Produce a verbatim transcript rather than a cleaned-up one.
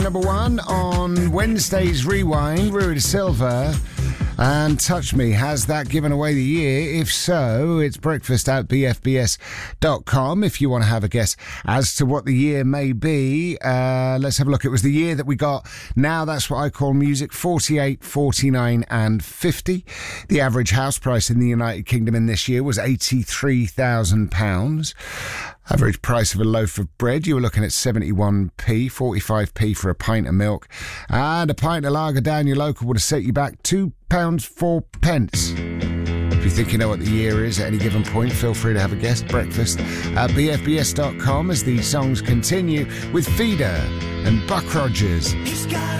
Number one on Wednesday's Rewind, Rui de Silva and Touch Me. Has that given away the year? If so, it's breakfast at b f b s dot com if you want to have a guess as to what the year may be. Uh, let's have a look. It was the year that we got Now That's What I Call Music, forty-eight, forty-nine and fifty. The average house price in the United Kingdom in this year was eighty-three thousand pounds. Average price of a loaf of bread, you were looking at seventy-one p, forty-five p for a pint of milk. And a pint of lager down your local would have set you back two pounds four pence. If you think you know what the year is at any given point, feel free to have a guess. Breakfast at b f b s dot com as the songs continue with Feeder and Buck Rogers. He's got